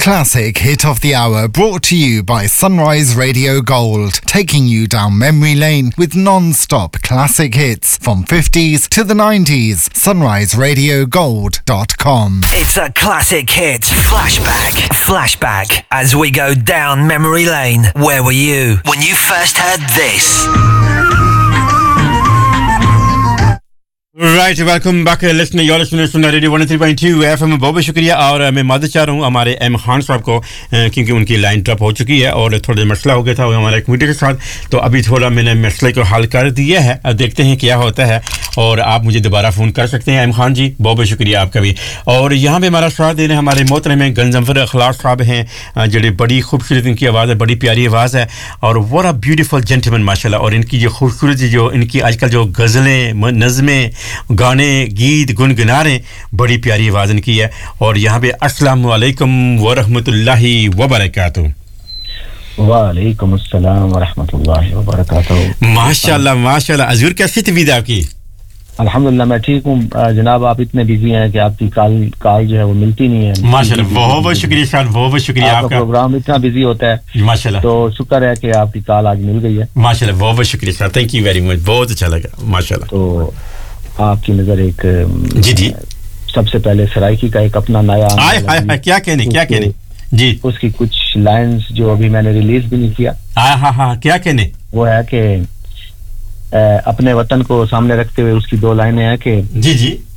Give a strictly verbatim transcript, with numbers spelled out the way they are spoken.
Classic Hit of the Hour brought to you by Sunrise Radio Gold, taking you down memory lane with non-stop classic hits from fifties to the nineties. sunrise radio gold dot com. It's a classic hit. Flashback. Flashback. As we go down memory lane. Where were you when you first heard this? Right, welcome back, listener. You're listening to Radio one oh three point two F M. बहुत बहुत शुक्रिया और मैं मदद चाह रहा हूँ हमारे एम खान साहब को क्योंकि उनकी लाइन ड्रॉप हो चुकी है और थोड़ा मसला हो गया था हमारे कमेटी के साथ तो अभी थोड़ा मैंने मसले को हल कर दिया है अब देखते हैं क्या होता है और आप मुझे दोबारा फ़ोन कर सकते हैं एम खान जी बहुत बहुत शुक्रिया आपका भी और यहाँ पे हमारा साथ दे रहे हैं हमारे मोहतरम गंजमफर अखलाक साहब हैं जो बड़ी खूबसूरत इनकी आवाज़ है बड़ी प्यारी आवाज़ है और व्हाट अ ब्यूटीफुल जेंटलमैन माशाल्लाह और इनकी जो खूबसूरत जो इनकी आजकल जो गज़लें नज़में गाने गीत गुनगुना रहे बड़ी प्यारी आवाज़ इनकी है और यहाँ पे अस्सलाम वालेकुम व रहमतुल्लाहि व बरकातहू वालेकुम अस्सलाम व रहमतुल्लाहि व बरकातहू माशाल्लाह माशाल्लाह अज़ूर कैसी तबीयत आपकी अल्हम्दुलिल्लाह मैं ठीक हूँ जनाब आप इतने बिजी हैं कि आपकी कॉल कॉल जो है वो मिलती नहीं है माशाल्लाह बहुत बहुत शुक्रिया सर बहुत बहुत शुक्रिया आपका प्रोग्राम इतना बिजी होता है माशाल्लाह तो शुक्र है कि आपकी कॉल आज मिल गई है माशाल्लाह बहुत बहुत शुक्रिया sir thank you very much बहुत अच्छा लगा माशाल्लाह तो आपकी नजर एक जी जी सबसे पहले सराइकी का एक अपना नया हाय हाय क्या कहने क्या कहने जी उसकी कुछ लाइंस जो अभी मैंने रिलीज भी नहीं किया हां हां हां क्या कहने वो है कि अपने वतन को सामने रखते हुए उसकी दो लाइनें हैं कि जी जी